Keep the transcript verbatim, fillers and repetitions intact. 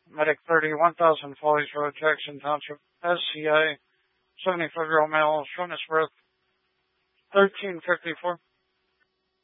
Medic thirty, one thousand Follies Road, Jackson Township, S C I, seventy-five-year-old male, shortness breath, thirteen fifty-four.